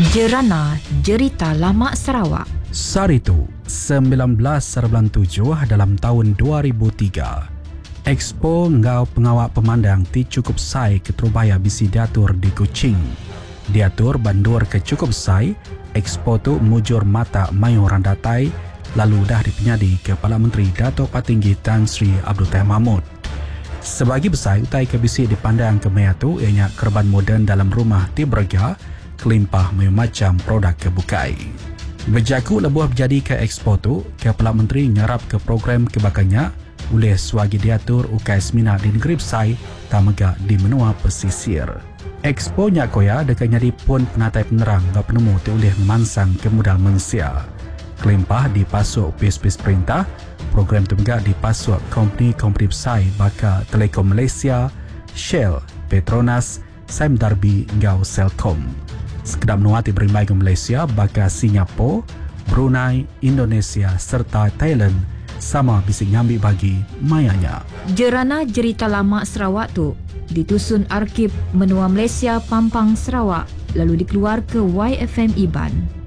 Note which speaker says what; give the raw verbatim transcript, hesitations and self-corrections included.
Speaker 1: Jerana Jerita Lama Sarawak.
Speaker 2: Saritu sembilan belas Serbulan tujuh dalam tahun dua ribu tiga. Expo Ngau Pengawak Pemandang ti cukup sai ke Terubaya bisi diatur di Kuching. Diatur bandur ke cukup sai, Expo tu mujur mata mayu randatai, lalu dah dipenyadi Kepala Menteri Dato' Patinggi Tan Sri Abdul Teh Mahmud. Sebagai besar utai ke bisi dipandang ke maya tu ianya kerban moden dalam rumah ti berga, kelimpah mayu macam produk kebukai. Berjaku lebuh berjadi ke Expo tu, Kepala Menteri nyarap ke program kebakannya oleh swagi diatur ukai semina di negeri Besai tamega di menua pesisir. Expo nyakoya dekat nyadi pun penatai penerang dan penemu tu oleh memansang ke modal manusia. Kelimpah dipasuk pis-pis perintah, program tu juga dipasuk kompeni-kompeni Besai baka Telekom Malaysia, Shell, Petronas, Sime Darby ngau Selcom. Sekedar menuati berimbai ke Malaysia baka Singapura, Brunei, Indonesia serta Thailand sama bisa nyambi bagi mayanya.
Speaker 1: Jerana Jerita Lama Sarawak tu ditusun Arkib Menua Malaysia Pampang Sarawak lalu dikeluar ke Y F M Iban.